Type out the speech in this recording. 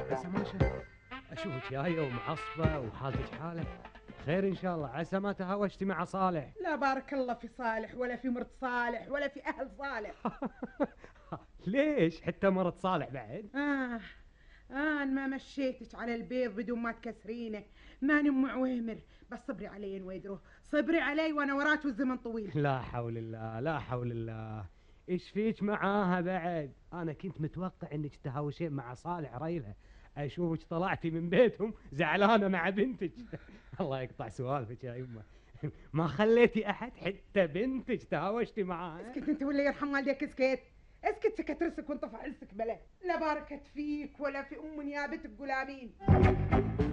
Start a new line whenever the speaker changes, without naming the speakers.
يا سماشة اشوفك جايه ومعصبه وحالتك حاله. خير ان شاء الله، عسى ما تهاوشتي مع صالح.
لا بارك الله في صالح ولا في مرت صالح ولا في اهل صالح.
ليش حتى مرت صالح بعد؟
أنا ما مشيتك على البيض بدون ما تكسرينه. ماني أم عويمر، بس صبري علي يا ويدروه، صبري علي وأنا وراك والزمن طويل.
لا حول الله لا حول الله. ايش فيك معاها بعد؟ انا كنت متوقع انك تهاوشين مع صالح ريلها. اشوفك طلعتي من بيتهم زعلانه مع بنتك. الله يقطع سوالفك يا يمه. ما خليتي احد حتى بنتك تهاوشتي معاها.
اسكت انت ولا يرحم والديك، اسكت اسكت، سكت رسك وانت فعلسك بلا. لا باركت فيك ولا في ام نيابتك قلامين.